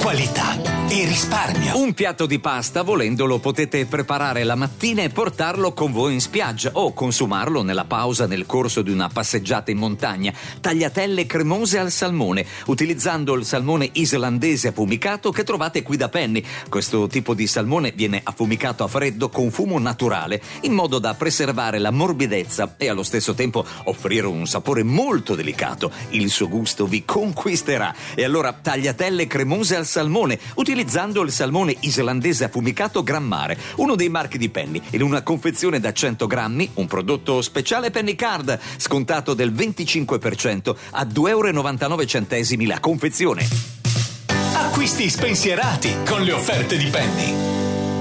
qualità e risparmio. Un piatto di pasta, volendolo, potete preparare la mattina e portarlo con voi in spiaggia o consumarlo nella pausa nel corso di una passeggiata in montagna. Tagliatelle cremose al salmone, utilizzando il salmone islandese affumicato che trovate qui da Penny. Questo tipo di salmone viene affumicato a freddo con fumo naturale, in modo da preservare la morbidezza e allo stesso tempo offrire un sapore molto delicato. Il suo gusto vi conquisterà. E allora tagliatelle cremose al salmone, utilizzando il salmone islandese affumicato Gran Mare, uno dei marchi di Penny, in una confezione da 100 grammi, un prodotto speciale Penny Card, scontato del 25% a €2,99 la confezione. Acquisti spensierati con le offerte di Penny.